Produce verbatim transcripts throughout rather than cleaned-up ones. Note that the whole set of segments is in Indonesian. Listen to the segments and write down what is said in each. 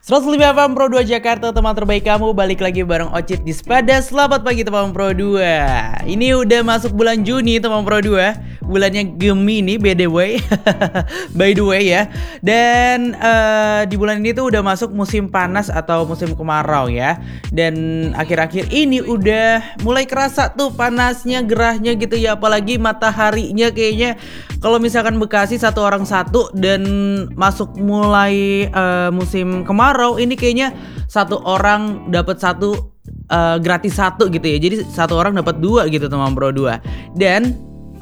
seratus lima F M Pro dua Jakarta, teman terbaik kamu. Balik lagi bareng Ocit di Spada. Selamat pagi teman Pro dua. Ini udah masuk bulan Juni teman Pro dua. Bulannya Gemini by the way. By the way ya. Dan uh, di bulan ini tuh udah masuk musim panas atau musim kemarau ya. Dan akhir-akhir ini udah mulai kerasa tuh panasnya, gerahnya gitu ya. Apalagi mataharinya kayaknya kalau misalkan Bekasi satu orang satu dan masuk mulai uh, musim kemarau, ini kayaknya satu orang dapat satu uh, gratis satu gitu ya. Jadi satu orang dapat dua gitu teman Pro dua. Dan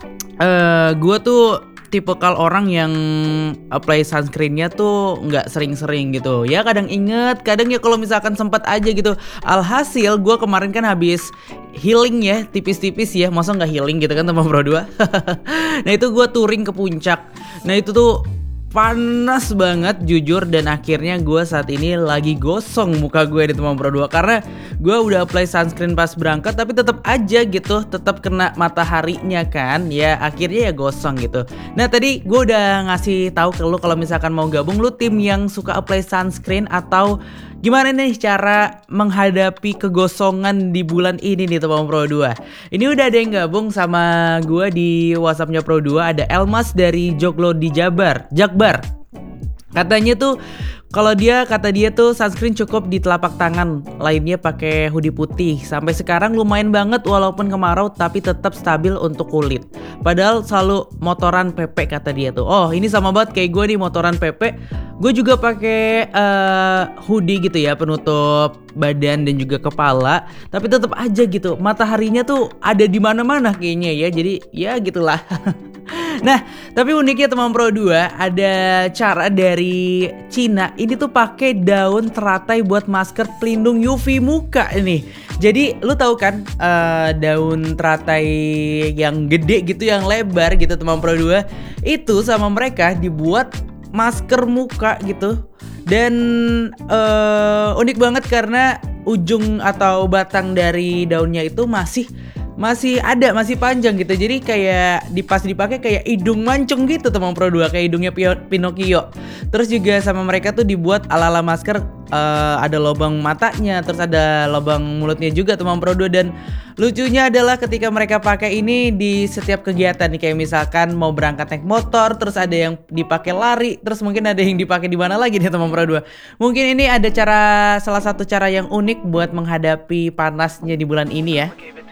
uh, gue tuh tipikal orang yang apply sunscreennya tuh nggak sering-sering gitu ya, kadang inget, kadang ya kalau misalkan sempat aja gitu. Alhasil gue kemarin kan habis healing ya, tipis-tipis ya, masa nggak healing gitu kan teman Pro dua. Nah itu gue touring ke puncak. Nah itu tuh panas banget jujur, dan akhirnya gue saat ini lagi gosong muka gue di teman Pro dua karena gue udah apply sunscreen pas berangkat, tapi tetap aja gitu, tetap kena mataharinya kan ya, akhirnya ya gosong gitu. Nah tadi gue udah ngasih tahu ke lu kalau misalkan mau gabung, lu tim yang suka apply sunscreen atau gimana nih cara menghadapi kegosongan di bulan ini nih teman Pro dua. Ini udah ada yang gabung sama gue di WhatsAppnya Pro dua, ada Elmas dari Joglo di Jabar, Jakbar. Katanya tuh kalau dia kata dia tuh sunscreen cukup di telapak tangan, lainnya pakai hoodie putih. Sampai sekarang lumayan banget walaupun kemarau, tapi tetap stabil untuk kulit. Padahal selalu motoran P P kata dia tuh. Oh ini sama banget kayak gue nih, motoran P P. Gue juga pakai uh, hoodie gitu ya, penutup badan dan juga kepala. Tapi tetap aja gitu, mataharinya tuh ada di mana-mana kayaknya ya. Jadi ya gitulah. Nah, tapi uniknya teman Pro dua, ada cara dari Cina. Ini tuh pakai daun teratai buat masker pelindung U V muka ini. Jadi lu tahu kan uh, daun teratai yang gede gitu, yang lebar gitu teman Pro dua, itu sama mereka dibuat masker muka gitu. Dan uh, unik banget karena ujung atau batang dari daunnya itu masih masih ada, masih panjang gitu. Jadi kayak dipas dipakai kayak hidung mancung gitu teman Pro dua, kayak hidungnya Pinocchio. Terus juga sama mereka tuh dibuat ala-ala masker, uh, ada lubang matanya, terus ada lubang mulutnya juga teman Pro dua. Dan lucunya adalah ketika mereka pakai ini di setiap kegiatan nih, kayak misalkan mau berangkat naik motor, terus ada yang dipakai lari, terus mungkin ada yang dipakai di mana lagi nih teman Pro dua. Mungkin ini ada cara, salah satu cara yang unik buat menghadapi panasnya di bulan ini ya.